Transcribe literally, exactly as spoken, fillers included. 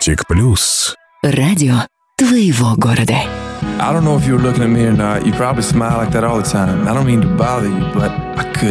Балтик Плюс. Радио твоего города. I don't know if you were looking at me or not. You probably smile like that all the time. I don't mean to bother you, but I couldn't.